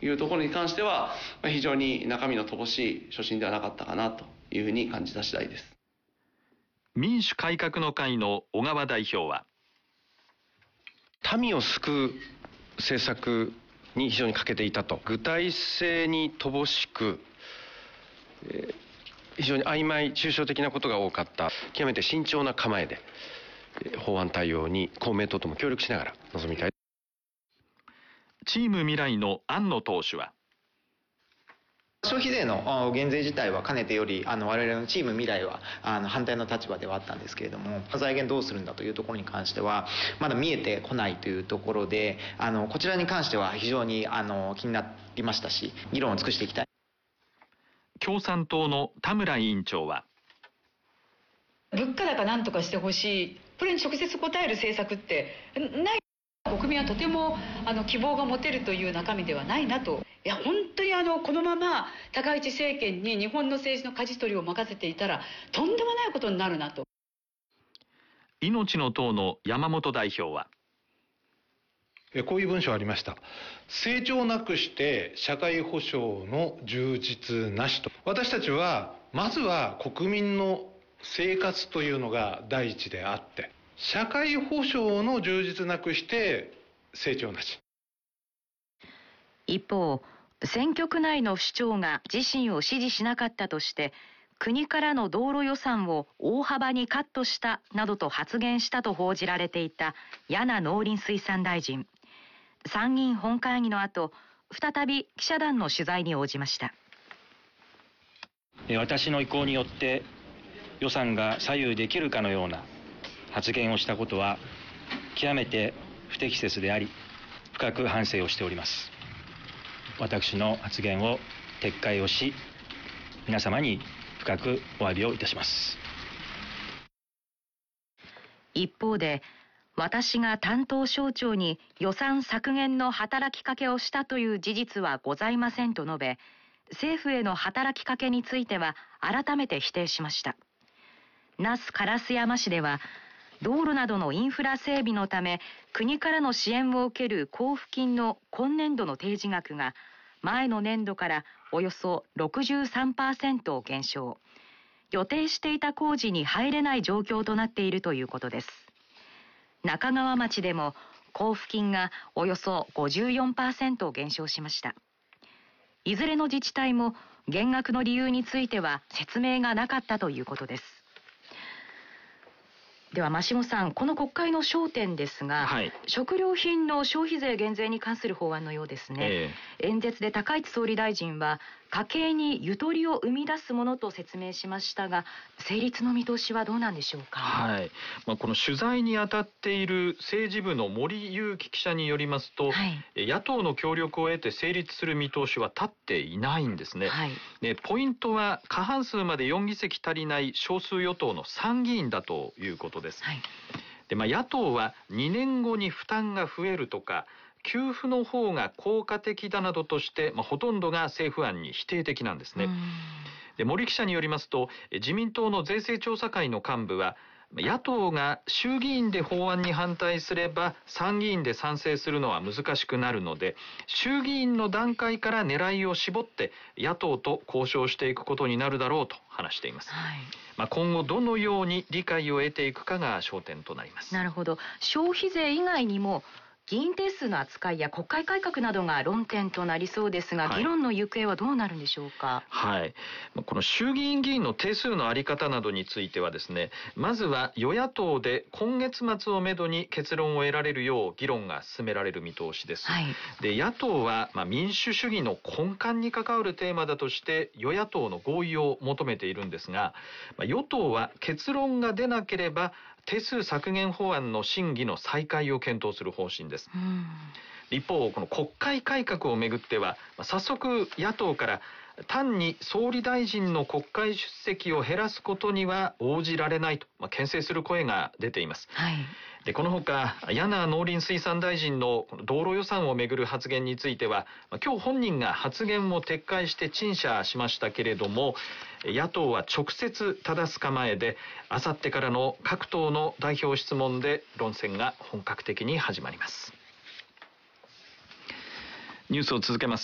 いうところに関しては、非常に中身の乏しい所信ではなかったかなというふうに感じた次第です。 民主改革の会の小川代表は、 民を救う政策に非常に欠けていたと、具体性に乏しく、非常に曖昧抽象的なことが多かった、極めて慎重な構えで法案対応に公明党とも協力しながら臨みたい。 チーム未来の安野党首は、 消費税の減税自体はかねてより我々のチーム未来は反対の立場ではあったんですけれども、財源どうするんだというところに関してはまだ見えてこないというところで、こちらに関しては非常に気になりましたし、議論を尽くしていきたい。 共産党の田村委員長は、 物価高なんとかしてほしい、これに直接応える政策ってない。国民はとても希望が持てるという中身ではないなと。いや本当にこのまま高市政権に日本の政治の舵取りを任せていたらとんでもないことになるなと。 命の党の山本代表は、 こういう文章ありました。成長なくして社会保障の充実なしと。私たちはまずは国民の生活というのが第一であって、社会保障の充実なくして成長なし。 一方、選挙区内の首長が自身を支持しなかったとして国からの道路予算を大幅にカットしたなどと発言したと報じられていた簗農林水産大臣。参議院本会議の後、再び記者団の取材に応じました。 私の意向によって予算が左右できるかのような発言をしたことは極めて不適切であり、深く反省をしております。私の発言を撤回をし、皆様に深くお詫びをいたします。 一方で、私が担当省庁に予算削減の働きかけをしたという事実はございませんと述べ、政府への働きかけについては改めて否定しました。那須烏山市では、道路などのインフラ整備のため国からの支援を受ける交付金の今年度の提示額が前の年度からおよそ 63% 減少。予定していた工事に入れない状況となっているということです。中川町でも交付金がおよそ 54% 減少しました。いずれの自治体も減額の理由については説明がなかったということです。では真下さん、この国会の焦点ですが、食料品の消費税減税に関する法案のようですね。演説で高市総理大臣は家計にゆとりを生み出すものと説明しましたが、成立の見通しはどうなんでしょうか。 この取材に当たっている政治部の森裕樹記者によりますと、野党の協力を得て成立する見通しは立っていないんですね。ポイントは過半数まで4議席足りない少数与党の参議院だということです。で野党は2年後に負担が増えるとか給付の方が効果的だなどとして、ほとんどが政府案に否定的なんですね。で森記者によりますと、自民党の税制調査会の幹部は、野党が衆議院で法案に反対すれば参議院で賛成するのは難しくなるので、衆議院の段階から狙いを絞って野党と交渉していくことになるだろうと話しています。今後どのように理解を得ていくかが焦点となります。 なるほど。消費税以外にも議員定数の扱いや国会改革などが論点となりそうですが、議論の行方はどうなるんでしょうか。 この衆議院議員の定数の在り方などについてはですね、まずは与野党で今月末をめどに結論を得られるよう議論が進められる見通しです。で野党は民主主義の根幹に関わるテーマだとして与野党の合意を求めているんですが、与党は結論が出なければ定数削減法案の審議の再開を検討する方針です。一方、この国会改革をめぐっては早速野党から単に総理大臣の国会出席を減らすことには応じられないと牽制する声が出ています。でこのほか簗農林水産大臣の道路予算をめぐる発言については今日本人が発言を撤回して陳謝しましたけれども、野党は直接正す構えで、あさってからの各党の代表質問で論戦が本格的に始まります。ニュースを続けます。